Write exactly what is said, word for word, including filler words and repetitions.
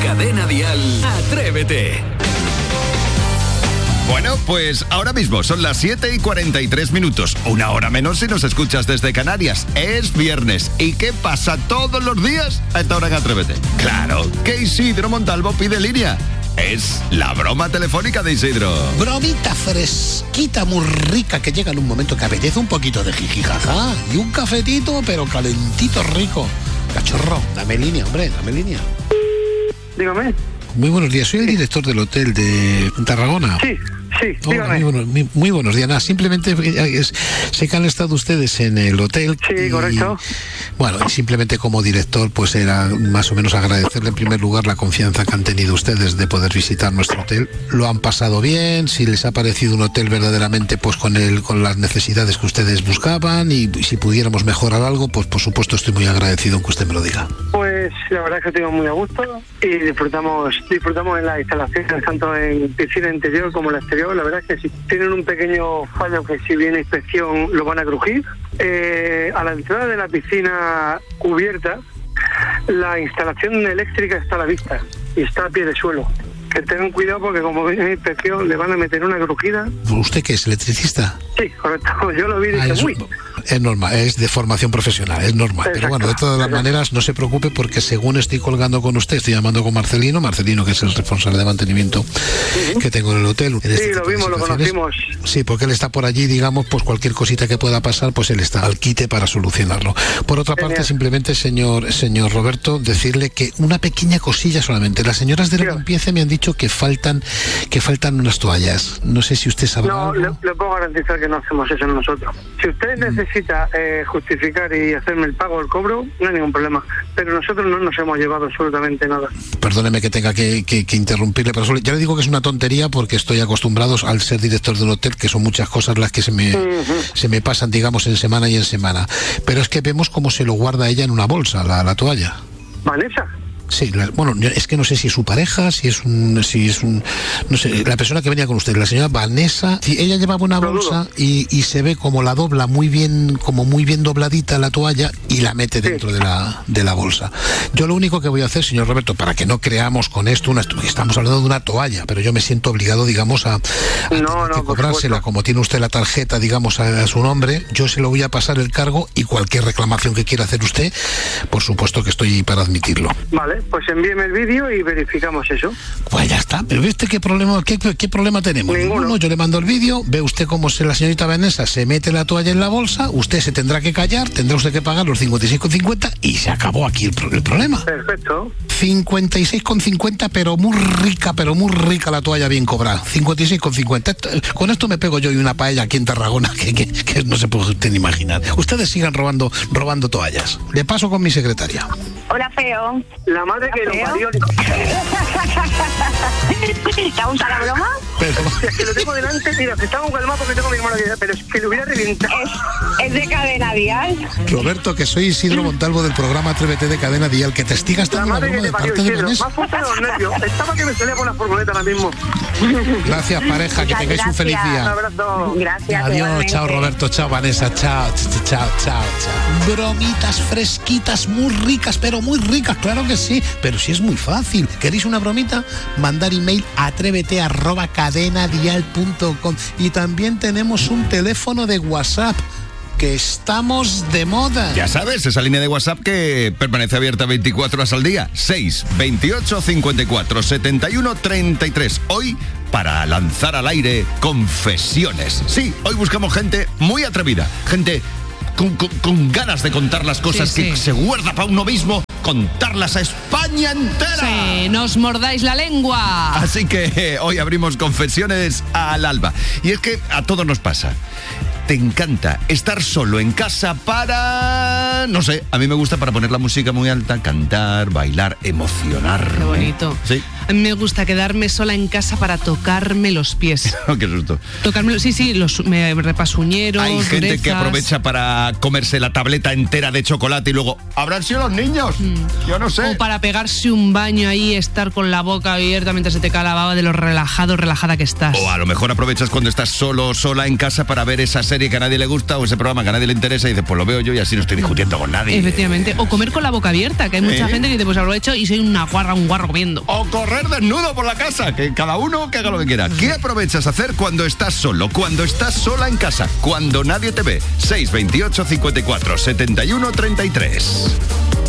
Cadena Dial, Atrévete. Bueno, pues ahora mismo son las siete y cuarenta y tres minutos. Una hora menos si nos escuchas desde Canarias. Es viernes. ¿Y qué pasa todos los días a esta hora en Atrévete? Claro, que Isidro Montalvo pide línea. Es la broma telefónica de Isidro. Bromita fresquita, muy rica, que llega en un momento que apetece un poquito de jijijaja. Y un cafetito, pero calentito, rico. Cachorro, dame línea, hombre, dame línea. Dígame. Muy buenos días, soy el director del hotel de Tarragona. Sí, sí, Hola, muy, buenos, muy, muy buenos días. Nada, simplemente es, sé que han estado ustedes en el hotel. Sí, y, correcto. Bueno, y simplemente como director, pues era más o menos agradecerle en primer lugar la confianza que han tenido ustedes de poder visitar nuestro hotel. Lo han pasado bien, si les ha parecido un hotel verdaderamente pues con el, con las necesidades que ustedes buscaban, y si pudiéramos mejorar algo, pues por supuesto estoy muy agradecido en que usted me lo diga. Pues la verdad es que estoy muy a gusto y disfrutamos disfrutamos en las instalaciones, tanto en piscina interior como en la exterior. La verdad es que si tienen un pequeño fallo que si viene inspección lo van a crujir. Eh, a la entrada de la piscina cubierta, la instalación eléctrica está a la vista y está a pie de suelo. Que tengan cuidado porque como viene inspección le van a meter una crujida. ¿Usted qué es, electricista? Sí, correcto. Yo lo vi y ah, dije, es, uy. Es normal, es de formación profesional, es normal. Exacto. Pero bueno, de todas las Exacto. maneras, no se preocupe porque según estoy colgando con usted, estoy llamando con Marcelino, Marcelino que es el responsable de mantenimiento uh-huh. que tengo en el hotel. En sí, lo vimos, lo conocimos. Sí, porque él está por allí, digamos, pues cualquier cosita que pueda pasar, pues él está al quite para solucionarlo. Por otra Genial. parte, simplemente, señor señor Roberto, decirle que una pequeña cosilla solamente. Las señoras de la sí. limpieza me han dicho que faltan que faltan unas toallas. No sé si usted sabe. No, algo. Le, le puedo garantizar que no hacemos eso nosotros. Si usted mm. necesita eh, justificar y hacerme el pago o el cobro, no hay ningún problema. Pero nosotros no nos hemos llevado absolutamente nada. Perdóneme que tenga que, que, que interrumpirle, pero solo, ya le digo que es una tontería porque estoy acostumbrado al ser director de un hotel, que son muchas cosas las que se me, uh-huh. se me pasan, digamos, en semana y en semana. Pero es que vemos cómo se lo guarda ella en una bolsa, la, la toalla. ¿Vanessa? Sí, la, bueno, es que no sé si es su pareja, si es un, si es un, no sé, la persona que venía con usted, la señora Vanessa, sí, ella llevaba una bolsa y, y se ve como la dobla muy bien, como muy bien dobladita la toalla y la mete dentro sí. de la, de la bolsa. Yo lo único que voy a hacer, señor Roberto, para que no creamos con esto una, estamos hablando de una toalla, pero yo me siento obligado, digamos, a, a no, no, que cobrársela, como tiene usted la tarjeta, digamos, a, a su nombre, yo se lo voy a pasar el cargo y cualquier reclamación que quiera hacer usted, por supuesto que estoy para admitirlo. Vale. Pues envíeme el vídeo y verificamos eso. Pues ya está, pero ¿viste qué problema, qué, qué problema tenemos? Ninguno. Ninguno. Yo le mando el vídeo, ve usted cómo se, la señorita Vanessa se mete la toalla en la bolsa, usted se tendrá que callar, tendrá usted que pagar los cincuenta y seis con cincuenta y se acabó aquí el, el problema. Perfecto. cincuenta y seis con cincuenta, pero muy rica, pero muy rica la toalla bien cobrada. cincuenta y seis con cincuenta. Con esto me pego yo y una paella aquí en Tarragona que, que, que no se puede usted ni imaginar. Ustedes sigan robando, robando toallas. Le paso con mi secretaria. Hola, feo. La madre que lo parió. ¿Te ha gustado la broma? Pero es que lo tengo delante, mira, que estaba un calmado porque tengo mi hermano aquí, pero es que lo hubiera reventado. Es, es de Cadena Dial. Roberto, que soy Isidro Montalvo del programa Atrévete de Cadena Dial, que te estigas también la broma de parte de Vanessa. Me ha puesto los nervios. Estaba que me salía por la furgoneta ahora mismo. Gracias, pareja, que tengáis un feliz día. Un abrazo. Gracias. Adiós, igualmente. chao Roberto, chao Vanessa, chao, chao, chao, chao, chao. Bromitas fresquitas, muy ricas, pero muy ricas, claro que sí, pero sí es muy fácil. ¿Queréis una bromita? Mandar email a atrévete arroba cadenadial punto com y también tenemos un teléfono de WhatsApp, que estamos de moda. Ya sabes, esa línea de WhatsApp que permanece abierta veinticuatro horas al día. seis veintiocho cincuenta y cuatro setenta y uno treinta y tres. Hoy, para lanzar al aire confesiones. Sí, hoy buscamos gente muy atrevida, gente con, con, con ganas de contar las cosas sí, que sí. se guarda para uno mismo, contarlas a España entera. Sí, nos mordáis la lengua. Así que eh, hoy abrimos confesiones al alba. Y es que a todos nos pasa. Te encanta estar solo en casa para... No sé, a mí me gusta para poner la música muy alta, cantar, bailar, emocionar. Qué bonito. Sí. A mí me gusta quedarme sola en casa para tocarme los pies. Qué susto. Tocarme, sí, sí, los me repasuñeros. Hay gente durezas. que aprovecha para comerse la tableta entera de chocolate y luego, ¿habrán sido los niños? Mm. Yo no sé. O para pegarse un baño ahí, estar con la boca abierta mientras se te cae la baba de lo relajado, relajada que estás. O a lo mejor aprovechas cuando estás solo o sola en casa para ver esa serie serie que a nadie le gusta o ese programa que a nadie le interesa y dices, pues lo veo yo y así no estoy discutiendo con nadie. Efectivamente. O comer con la boca abierta, que hay mucha ¿Eh? gente que dice, pues aprovecho y soy una guarra, un guarro comiendo. O correr desnudo por la casa, que cada uno que haga lo que quiera. ¿Qué aprovechas a hacer cuando estás solo, cuando estás sola en casa, cuando nadie te ve? seis veintiocho cincuenta y cuatro setenta y uno treinta y tres.